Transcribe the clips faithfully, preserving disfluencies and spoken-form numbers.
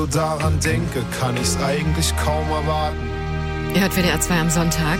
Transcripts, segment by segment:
Daran denke, kann ich's eigentlich kaum erwarten. Ihr hört W D R zwei am Sonntag.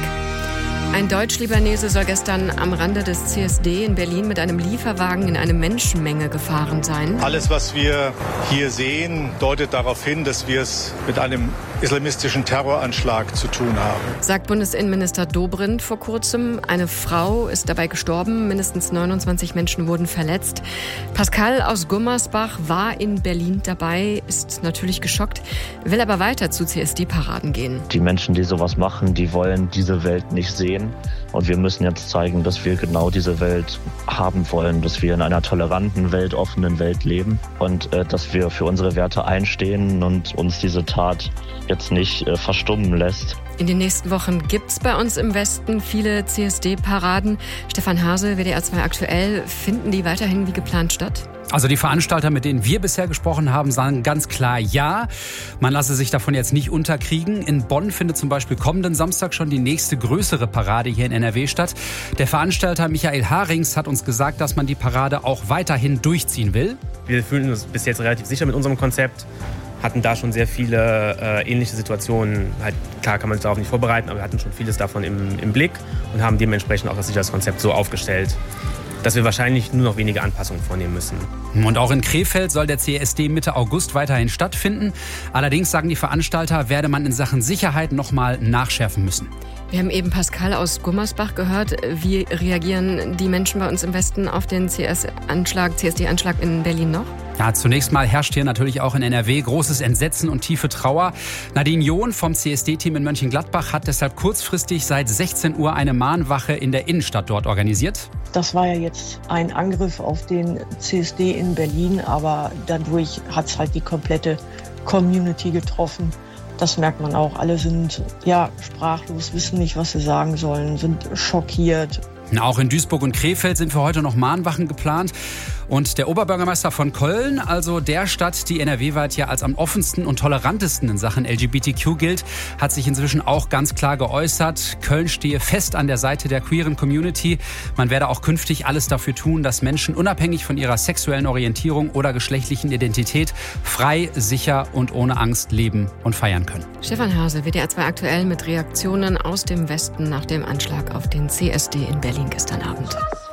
Ein Deutsch-Libanese soll gestern am Rande des C S D in Berlin mit einem Lieferwagen in eine Menschenmenge gefahren sein. Alles, was wir hier sehen, deutet darauf hin, dass wir es mit einem islamistischen Terroranschlag zu tun haben. Sagt Bundesinnenminister Dobrindt vor kurzem. Eine Frau ist dabei gestorben, mindestens neunundzwanzig Menschen wurden verletzt. Pascal aus Gummersbach war in Berlin dabei, ist natürlich geschockt, will aber weiter zu C S D-Paraden gehen. Die Menschen, die sowas machen, die wollen diese Welt nicht sehen. Und wir müssen jetzt zeigen, dass wir genau diese Welt haben wollen, dass wir in einer toleranten, weltoffenen Welt leben und äh, dass wir für unsere Werte einstehen und uns diese Tat jetzt nicht äh, verstummen lässt. In den nächsten Wochen gibt's bei uns im Westen viele C S D-Paraden. Stefan Hase, W D R zwei aktuell, finden die weiterhin wie geplant statt? Also die Veranstalter, mit denen wir bisher gesprochen haben, sagen ganz klar ja. Man lasse sich davon jetzt nicht unterkriegen. In Bonn findet zum Beispiel kommenden Samstag schon die nächste größere Parade hier in N R W statt. Der Veranstalter Michael Harings hat uns gesagt, dass man die Parade auch weiterhin durchziehen will. Wir fühlen uns bis jetzt relativ sicher mit unserem Konzept. Hatten da schon sehr viele äh, ähnliche Situationen. Halt, klar kann man sich darauf nicht vorbereiten, aber wir hatten schon vieles davon im, im Blick und haben dementsprechend auch das Sicherheitskonzept so aufgestellt, dass wir wahrscheinlich nur noch wenige Anpassungen vornehmen müssen. Und auch in Krefeld soll der C S D Mitte August weiterhin stattfinden. Allerdings, sagen die Veranstalter, werde man in Sachen Sicherheit noch mal nachschärfen müssen. Wir haben eben Pascal aus Gummersbach gehört. Wie reagieren die Menschen bei uns im Westen auf den C S D-Anschlag, C S D-Anschlag in Berlin noch? Ja, zunächst mal herrscht hier natürlich auch in N R W großes Entsetzen und tiefe Trauer. Nadine John vom C S D-Team in Mönchengladbach hat deshalb kurzfristig seit sechzehn Uhr eine Mahnwache in der Innenstadt dort organisiert. Das war ja jetzt ein Angriff auf den C S D in Berlin, aber dadurch hat es halt die komplette Community getroffen. Das merkt man auch. Alle sind ja sprachlos, wissen nicht, was sie sagen sollen, sind schockiert. Auch in Duisburg und Krefeld sind für heute noch Mahnwachen geplant. Und der Oberbürgermeister von Köln, also der Stadt, die N R W-weit ja als am offensten und tolerantesten in Sachen L G B T Q gilt, hat sich inzwischen auch ganz klar geäußert. Köln stehe fest an der Seite der queeren Community. Man werde auch künftig alles dafür tun, dass Menschen unabhängig von ihrer sexuellen Orientierung oder geschlechtlichen Identität frei, sicher und ohne Angst leben und feiern können. Stefan Hase, W D R zwei aktuell mit Reaktionen aus dem Westen nach dem Anschlag auf den C S D in Berlin gestern Abend.